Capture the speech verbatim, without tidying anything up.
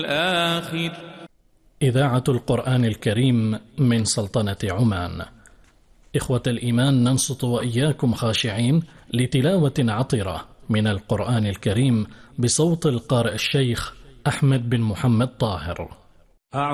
الآخر. إذاعة القرآن الكريم من سلطنة عمان. إخوة الإيمان، ننصت وإياكم خاشعين لتلاوة عطرة من القرآن الكريم بصوت القارئ الشيخ أحمد بن محمد طاهر.